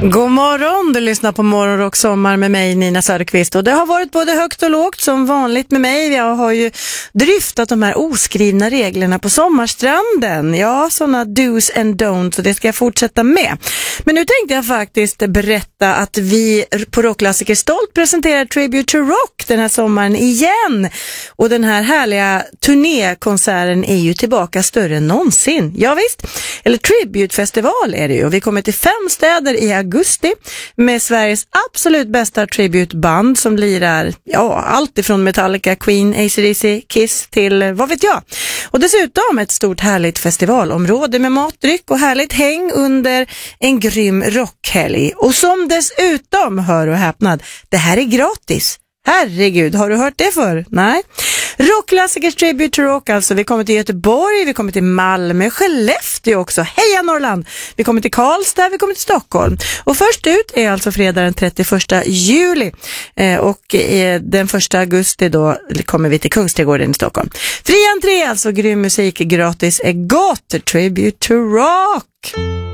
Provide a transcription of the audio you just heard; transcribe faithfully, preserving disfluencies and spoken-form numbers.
God morgon, du lyssnar på Morgonrock sommar med mig Nina Söderqvist och det har varit både högt och lågt som vanligt med mig. Jag har ju dryftat de här oskrivna reglerna på sommarstranden. Ja, sådana do's and don'ts och det ska jag fortsätta med. Men nu tänkte jag faktiskt berätta att vi på Rockklassiker stolt presenterar Tribute to Rock den här sommaren igen. Och den här härliga turnékonserten är ju tillbaka större än någonsin. Ja visst, eller Tribute-festival är det ju. Och vi kommer till fem städer i augusti med Sveriges absolut bästa tributeband som lirar ja, allt ifrån Metallica, Queen, A C D C, Kiss till vad vet jag. Och dessutom ett stort härligt festivalområde med matdryck och härligt häng under en grym rockhelg. Och som dessutom, hör och häpnad, det här är gratis. Herregud, har du hört det för? Nej. Rockklassikers Tribute to Rock alltså. Vi kommer till Göteborg, vi kommer till Malmö, Skellefteå också. Heja Norrland! Vi kommer till Karlstad, vi kommer till Stockholm. Och först ut är alltså fredag den trettioförsta juli. Eh, och eh, den första augusti då kommer vi till Kungsträdgården i Stockholm. Fri entré alltså, grym musik, gratis är gott. Tribute to Rock!